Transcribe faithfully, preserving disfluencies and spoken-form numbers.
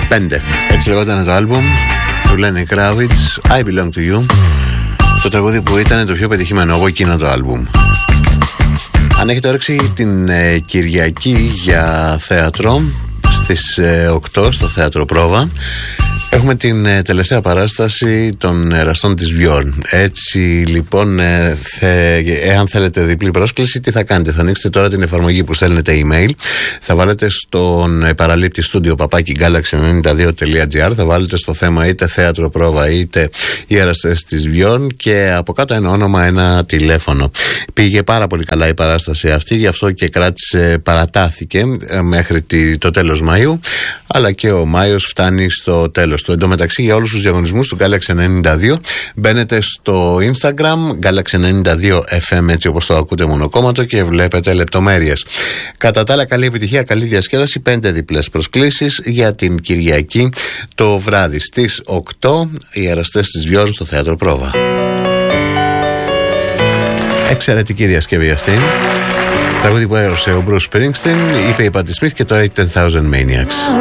πέντε. Έτσι λεγόταν το άλμπουμ του Lenny Kravitz, I Belong to You. Το τραγούδι που ήταν το πιο πετυχημένο από εκείνο το άλμπουμ. Αν έχετε όρεξη την ε, Κυριακή για θέατρο στις ε, οκτώ στο Θέατρο Πρόβα, έχουμε την ε, τελευταία παράσταση των εραστών της Βιόρν. Έτσι λοιπόν, ε, θε, εάν θέλετε διπλή πρόσκληση, τι θα κάνετε? Θα ανοίξετε τώρα την εφαρμογή που στέλνετε email, θα βάλετε στον ε, παραλήπτη στούντιο παπάκι γκάλαξι ενενήντα δύο τελεία τζι άρ, θα βάλετε στο θέμα είτε Θέατρο Πρόβα είτε οι εραστές της Βιόρν και από κάτω ένα όνομα, ένα τηλέφωνο. Πήγε πάρα πολύ καλά η παράσταση αυτή, γι' αυτό και κράτησε, παρατάθηκε ε, μέχρι τη, το τέλος Μαΐου, αλλά και ο Μάιος φτάνει στο τέλος του. Εν τω μεταξύ, για όλους τους διαγωνισμούς του Galaxy ενενήντα δύο μπαίνετε στο Instagram Galaxy ενενήντα δύο εφ εμ, έτσι όπως το ακούτε μονοκόμματο, και βλέπετε λεπτομέρειες. Κατά τα άλλα, καλή επιτυχία, καλή διασκέδαση. Πέντε διπλές προσκλήσεις για την Κυριακή το βράδυ στις οκτώ, οι εραστές της Βιόρν στο Θέατρο Πρόβα. Εξαιρετική διασκευή αυτή. Τραγούδι που έγραψε ο Bruce Springsteen, είπε η Patti Smith, και τώρα η ten thousand Maniacs.